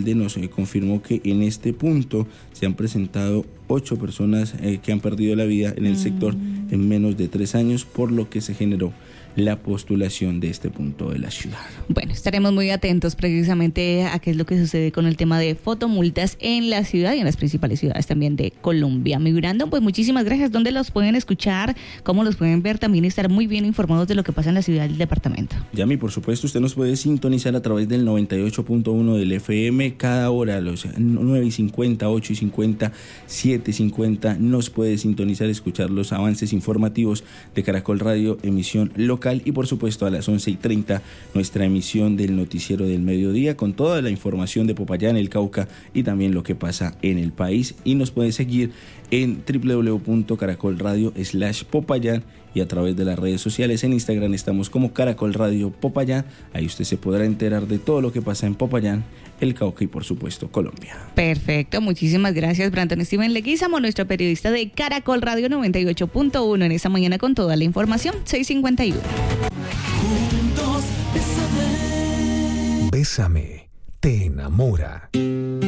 alcalde nos confirmó que en este punto se han presentado 8 personas que han perdido la vida en el sector en menos de 3 años, por lo que se generó la postulación de este punto de la ciudad. Bueno, estaremos muy atentos precisamente a qué es lo que sucede con el tema de fotomultas en la ciudad y en las principales ciudades también de Colombia. Mi Brandon, pues muchísimas gracias. ¿Dónde los pueden escuchar? ¿Cómo los pueden ver? También estar muy bien informados de lo que pasa en la ciudad y el departamento. Yami, por supuesto, usted nos puede sintonizar a través del 98.1 del FM cada hora, a los 9:50, 8:50, 7:50. Nos puede sintonizar, escuchar los avances informativos de Caracol Radio, emisión local. Y por supuesto a las 11:30 nuestra emisión del noticiero del mediodía con toda la información de Popayán, el Cauca y también lo que pasa en el país. Y nos puede seguir en www.caracolradio.com/Popayán y a través de las redes sociales. En Instagram estamos como Caracol Radio Popayán. Ahí usted se podrá enterar de todo lo que pasa en Popayán, el Cauca y por supuesto Colombia. Perfecto, muchísimas gracias Brandon Steven Leguizamo, nuestro periodista de Caracol Radio 98.1 en esta mañana con toda la información. 6:51. Juntos, bésame. Bésame, te enamora.